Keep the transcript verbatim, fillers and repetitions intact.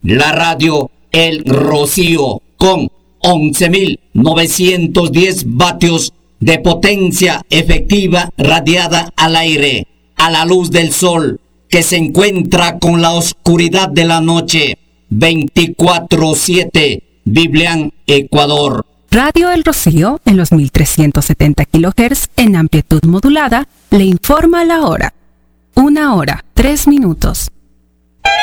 la radio El Rocío, con once mil novecientos diez vatios de potencia efectiva radiada al aire, a la luz del sol, que se encuentra con la oscuridad de la noche, veinticuatro siete, Biblián, Ecuador. Radio El Rocío, en los mil trescientos setenta kilohertz en amplitud modulada, le informa la hora. Una hora, tres minutos.